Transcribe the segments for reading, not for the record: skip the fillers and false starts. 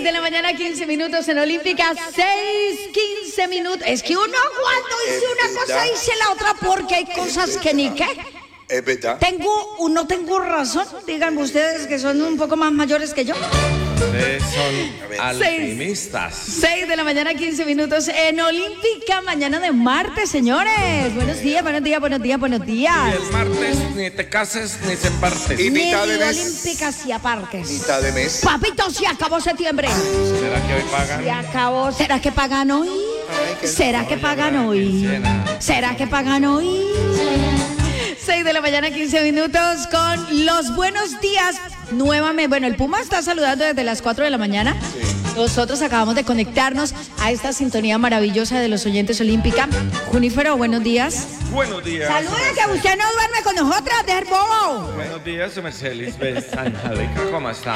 de la mañana, 15 minutos en Olímpica. 15 minutos. Es que uno cuando dice una cosa dice la otra porque hay cosas que ni qué. Es verdad. No tengo razón. Díganme ustedes que son un poco más mayores que yo. Ustedes son alpinistas. 6 de la mañana, 15 minutos en Olímpica, mañana de martes, señores. Buenos días, buenos días, buenos días, buenos días. Y el martes ni te cases ni se partes. Y mitad de mes. Olímpicas y apartes. Mitad de mes. Papito, se acabó septiembre. ¿Será que hoy pagan? Se acabó. ¿Será que pagan hoy? ¿Será que pagan hoy? ¿Será que pagan hoy? 6 de la mañana, 15 minutos con los buenos días. Nuevamente, bueno, el Puma está saludando desde las 4 de la mañana. Sí. Nosotros acabamos de conectarnos a esta sintonía maravillosa de los oyentes Olímpica. Junífero, buenos días. Buenos días. Saluda, que usted no duerme con nosotros, dejar bobo. Buenos días, su merced Lisbeth Angélica, ¿cómo está?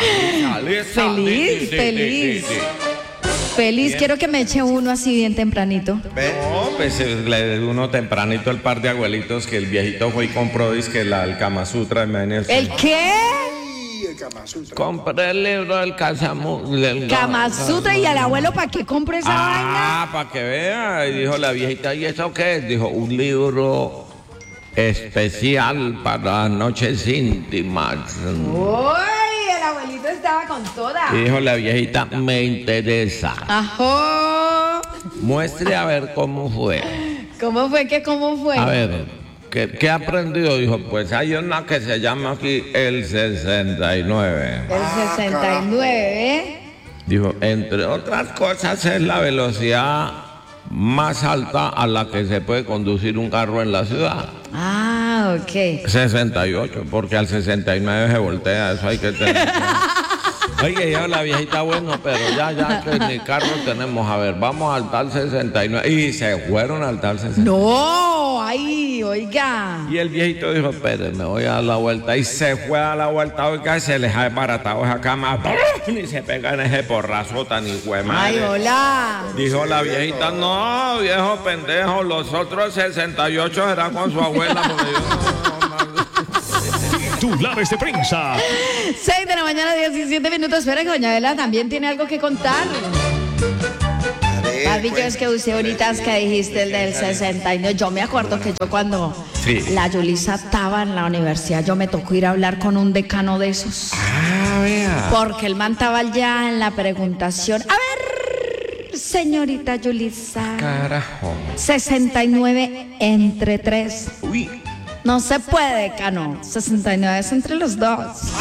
Feliz. Feliz, quiero que me eche uno así bien tempranito. No, pues le uno tempranito el par de abuelitos que el viejito fue y compró, dice el Kama Sutra. ¿El qué? El Kama Sutra. Compré el libro del Kama Sutra, y al abuelo, ¿para qué compré esa vaina? Ah, para que vea. Y dijo la viejita, ¿y eso qué es? Dijo, un libro especial para noches íntimas. ¡Uy! El abuelito estaba con toda. Y dijo la viejita, me interesa. ¡Ajó! Muestre a ver cómo fue. ¿Cómo fue? A ver, ¿qué aprendió? Dijo, pues hay una que se llama aquí el 69. El 69, Dijo, entre otras cosas es la velocidad más alta a la que se puede conducir un carro en la ciudad. Ah, ok. 68, porque al 69 se voltea, eso hay que tener. Oye, ya la viejita, bueno, pero ya que ni carro tenemos, a ver, vamos al tal 69. Y se fueron al tal 69. No, ay, oiga. Y el viejito dijo, espere, me voy a dar la vuelta. Y se fue a la vuelta, oiga, y se les ha desbaratado esa cama. Ni se pega en ese porrazo tan hijo de madre. Ay, hola. Dijo la viejita, no, viejo pendejo, los otros 68 serán con su abuela, porque yo Titulares de prensa. 6 de la mañana, 17 minutos. Espera que doña Adela también tiene algo que contar. Papi, es que usted ahorita es que dijiste el del 69. Yo me acuerdo que yo cuando la Yulisa estaba en la universidad, yo me tocó ir a hablar con un decano de esos. Ah, vea. Porque el man estaba ya en la preguntación. A ver, señorita Yulisa. Carajo. 69 entre 3. Uy. No se puede, decano. 69 es entre los dos.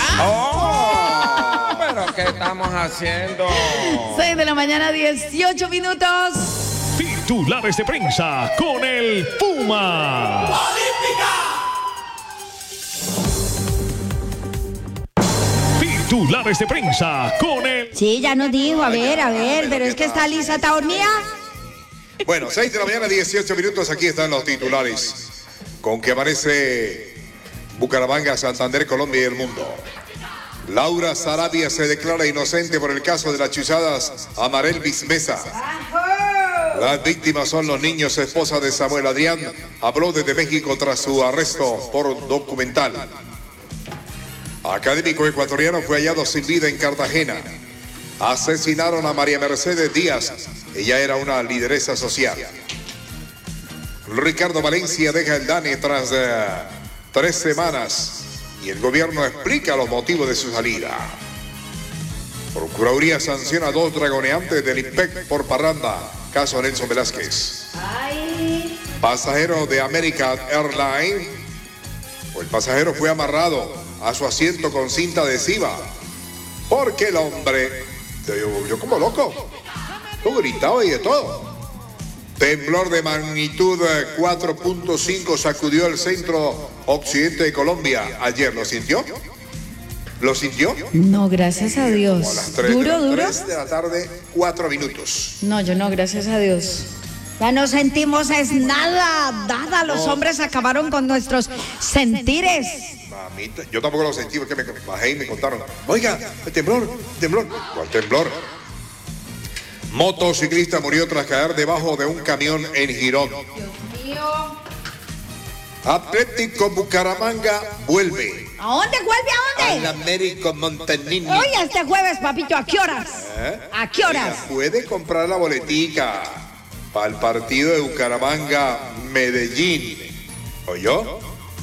¡Oh! ¿Pero qué estamos haciendo? 6 de la mañana, 18 minutos. Titulares de prensa con el Puma. Titulares de prensa con el... Sí, ya nos dijo. A ver, pero es que está Lisa, ¿está dormida? Bueno, 6 de la mañana, 18 minutos. Aquí están los titulares. Con que aparece Bucaramanga, Santander, Colombia y el mundo. Laura Sarabia se declara inocente por el caso de las chuzadas a Marelvis Mesa. Las víctimas son los niños. Esposa de Samuel Adrián habló desde México tras su arresto por documental. Académico ecuatoriano fue hallado sin vida en Cartagena. Asesinaron a María Mercedes Díaz. Ella era una lideresa social. Ricardo Valencia deja el DANE tras 3 semanas y el gobierno explica los motivos de su salida. Procuraduría sanciona a 2 dragoneantes del IMPEC por parranda, caso Nelson Velázquez. Pasajero de American Airlines, el pasajero fue amarrado a su asiento con cinta adhesiva porque el hombre, yo como loco, yo gritaba y de todo. Temblor de magnitud 4.5 sacudió el centro occidente de Colombia. Ayer, ¿lo sintió? ¿Lo sintió? No, gracias a Dios. Como a las 3 ¿Duro? 3 de la tarde, 4 minutos. No, yo no, gracias a Dios. Ya no sentimos es nada. Los hombres acabaron con nuestros sentires. Mamita, yo tampoco lo sentí porque me bajé y me contaron. Oiga, el temblor. ¿Cuál temblor? Motociclista murió tras caer debajo de un camión en Girón. Dios mío. Atlético Bucaramanga vuelve. ¿A dónde vuelve? ¿A dónde? Al Américo Montanini. Hoy este jueves, papito, ¿a qué horas? ¿A qué horas? Oiga, puede comprar la boletica para el partido de Bucaramanga-Medellín. ¿Oyó?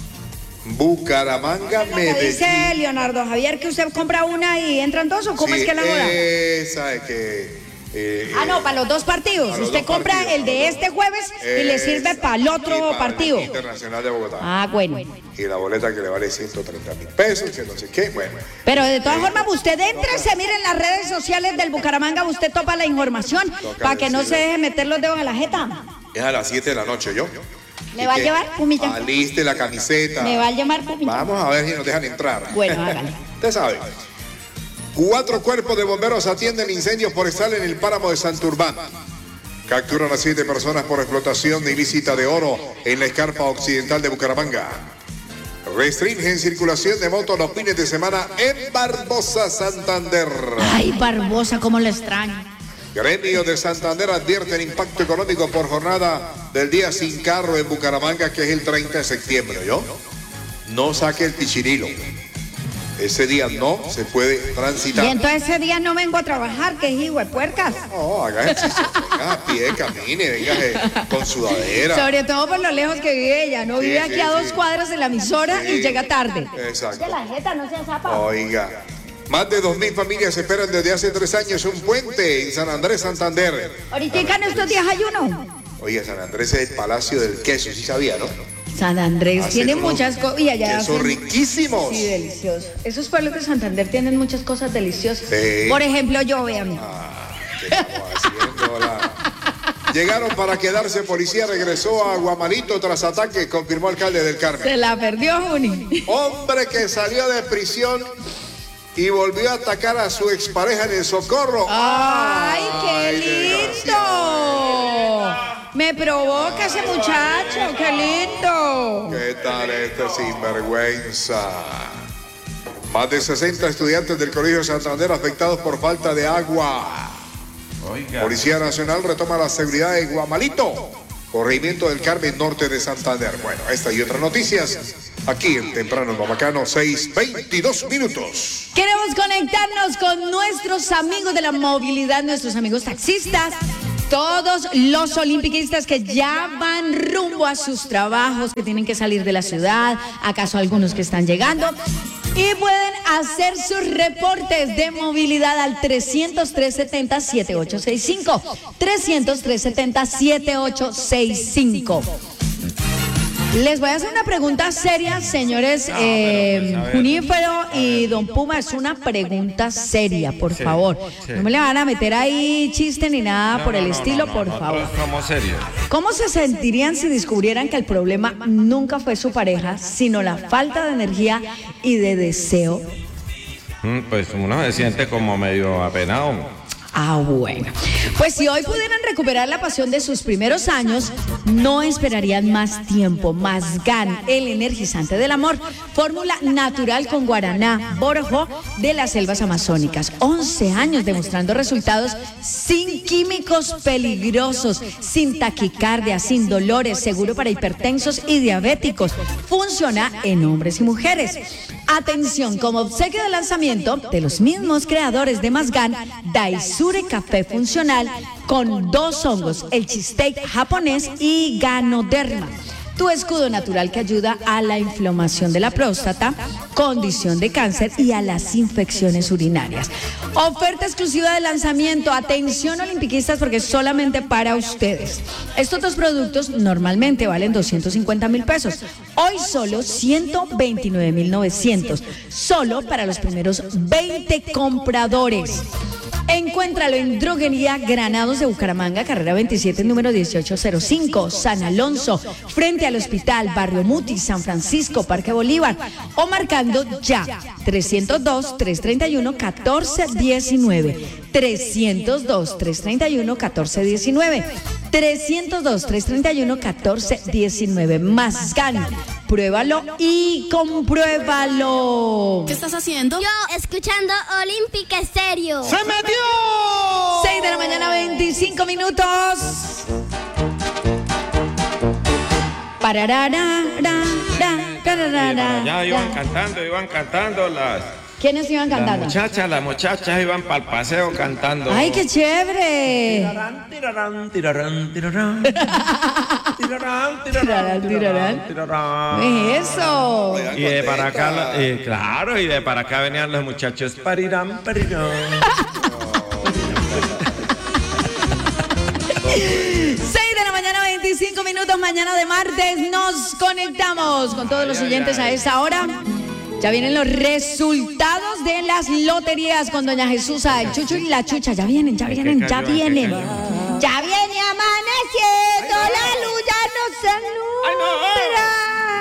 Bucaramanga-Medellín. Dice Leonardo Javier que usted compra una y entran dos, ¿o cómo Sí, es que la joda? esa es que... no, para los dos partidos. para los Usted dos compra partidos, el de este jueves y le sirve para el otro y para partido. el Internacional de Bogotá. Ah, bueno. Y la boleta que le vale 130.000 pesos, que no sé qué, bueno. Pero de todas formas, usted entre, se mire en las redes sociales del Bucaramanga, usted topa la información para que no se deje meter los dedos a la jeta. Es a las 7 de la noche, ¿yo? ¿Me va a llevar, Pumilla? Aliste la camiseta. ¿Me va a llamar, Pumilla? Vamos a ver si nos dejan entrar. Bueno, hágale. Usted sabe. 4 cuerpos de bomberos atienden incendios forestales en el páramo de Santurbán. Capturan a 7 personas por explotación ilícita de oro en la escarpa occidental de Bucaramanga. Restringen circulación de motos los fines de semana en Barbosa, Santander. Ay, Barbosa, cómo le extraño. Gremio de Santander advierte el impacto económico por jornada del día sin carro en Bucaramanga, que es el 30 de septiembre, ¿yo? No saque el tichirilo. Ese día no se puede transitar. Y entonces ese día no vengo a trabajar, que hijo de puercas. No, haga ejercicio, venga a pie, camine, venga con sudadera. Sobre todo por lo lejos que vive ella, ¿no? Sí, Vive sí, aquí a 2 sí. cuadras de la emisora y Sí, llega tarde. exacto. De la jeta, no sea zapa. Oiga, más de 2.000 familias esperan desde hace 3 años un puente en San Andrés, Santander. Ahorita en estos días hay uno. Oiga, San Andrés es el Palacio del Queso, sí sabía, ¿no? San Andrés Hacen tiene unos muchas cosas. Y allá quesos hacen- riquísimos. Sí, delicioso. Esos pueblos de Santander tienen muchas cosas deliciosas. Sí. Por ejemplo, yo, vean. ¿Qué estamos haciendo? Llegaron para quedarse. Policía regresó a Guamalito tras ataque, confirmó alcalde del Carmen. Se la perdió, Juni. Hombre que salió de prisión y volvió a atacar a su expareja en el Socorro. ¡Ay, qué desgraciado. lindo! Me provoca ese muchacho, qué lindo. ¿Qué tal este sinvergüenza? Más de 60 estudiantes del Colegio Santander afectados por falta de agua. Oiga. Policía Nacional retoma la seguridad de Guamalito. Corregimiento del Carmen, norte de Santander. Bueno, esta y otras noticias aquí en Temprano Mamacano, 6:22 minutos. Queremos conectarnos con nuestros amigos de la movilidad, nuestros amigos taxistas, todos los olimpiquistas que ya van rumbo a sus trabajos, que tienen que salir de la ciudad, acaso algunos que están llegando, y pueden hacer sus reportes de movilidad al 300-370-7865, 300-370-7865. Les voy a hacer una pregunta seria, señores. Junífero y don Puma, es una pregunta seria, por favor. sí. No me le van a meter ahí chiste ni nada por el estilo, por favor. Como serio. ¿Cómo se sentirían si descubrieran que el problema nunca fue su pareja, sino la falta de energía y de deseo? Pues uno se siente como medio apenado. Ah, bueno. Pues si hoy pudieran recuperar la pasión de sus primeros años, no esperarían más tiempo. Masgan, el energizante del amor. Fórmula natural con guaraná, borojó de las selvas amazónicas. 11 años demostrando resultados sin químicos peligrosos, sin taquicardia, sin dolores, seguro para hipertensos y diabéticos. Funciona en hombres y mujeres. Atención, como obsequio de lanzamiento de los mismos creadores de Masgan, Daisure Café Funcional con 2 hongos, el cheesesteak japonés y Ganoderma. Tu escudo natural que ayuda a la inflamación de la próstata, condición de cáncer y a las infecciones urinarias. Oferta exclusiva de lanzamiento. Atención olimpiquistas, porque es solamente para ustedes. Estos 2 productos normalmente valen 250.000 pesos. Hoy solo 129.900. Solo para los primeros 20 compradores. Encuéntralo en Droguería Granados de Bucaramanga, carrera 27, número 1805, San Alonso, frente al Hospital, Barrio Muti, San Francisco, Parque Bolívar, o marcando ya 302-331-1419, 302-331-1419, 302-331-1419. Masgan, pruébalo y compruébalo. ¿Qué estás haciendo? Yo escuchando Olímpica Estéreo. ¡Se metió! 6 de la mañana, 25 minutos. Pararara, Ya iban cantando las ¿Quiénes iban cantando? Las muchachas iban para el paseo cantando. ¡Ay, qué chévere! Tirarán, tirarán, tirarán. ¿Qué es eso? Y de para acá, claro, y de para acá venían los muchachos. Parirán, parirán. 6:25 a.m, mañana de martes. Nos conectamos con todos los oyentes a esta hora. Ya vienen los resultados de las loterías con doña Jesusa, el Chucho y la Chucha. Ya vienen. Ya viene amaneciendo, la luz ya nos alumbra.